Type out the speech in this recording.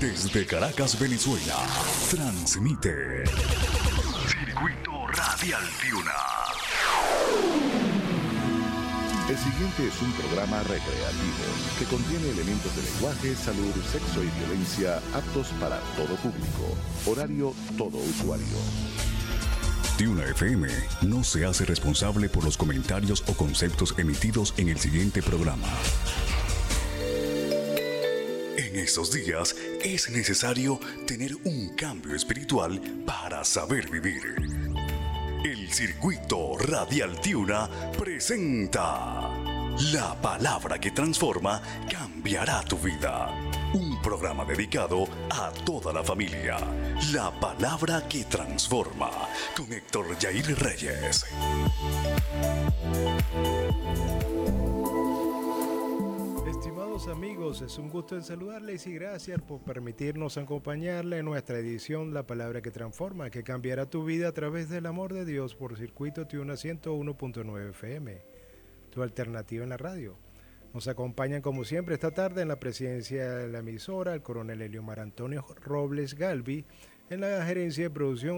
Desde Caracas, Venezuela, transmite Circuito Radial Tiuna. El siguiente es un programa recreativo que contiene elementos de lenguaje, salud, sexo y violencia aptos para todo público. Horario todo usuario. Tiuna FM no se hace responsable por los comentarios o conceptos emitidos en el siguiente programa. En estos días es necesario tener un cambio espiritual para saber vivir. El Circuito Radial Tiuna presenta La palabra que transforma cambiará tu vida. Un programa dedicado a toda la familia. La palabra que transforma. Con Héctor Jair Reyes. Estimados amigos, es un gusto en saludarles y gracias por permitirnos acompañarle en nuestra edición La Palabra que Transforma, que cambiará tu vida a través del amor de Dios por Circuito Tiuna 101.9 FM, tu alternativa en la radio. Nos acompañan como siempre esta tarde en la presidencia de la emisora el coronel Eliomar Antonio Robles Galvi, en la gerencia de producción